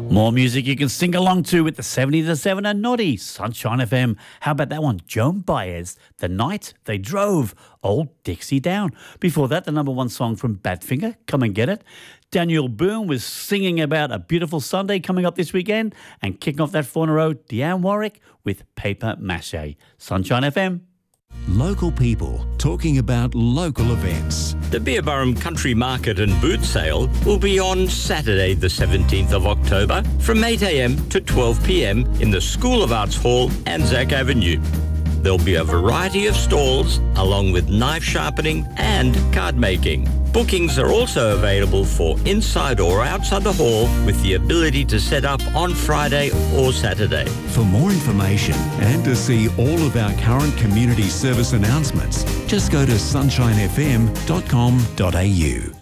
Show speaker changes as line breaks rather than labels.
More music you can sing along to with the 70 to 7 and Noddy, Sunshine FM. How about that one? Joan Baez, The Night They Drove, Old Dixie Down. Before that, the number one song from Badfinger, Come and Get It. Daniel Boone was singing about a beautiful Sunday coming up this weekend. And kicking off that 4 in a row, Deanne Warwick with Paper Mache. Sunshine FM.
Local people talking about local events.
The Beerburrum Country Market and Boot Sale will be on Saturday the 17th of October from 8 a.m. to 12 p.m. in the School of Arts Hall, Anzac Avenue. There'll be a variety of stalls along with knife sharpening and card making. Bookings are also available for inside or outside the hall with the ability to set up on Friday or Saturday.
For more information and to see all of our current community service announcements, just go to sunshinefm.com.au.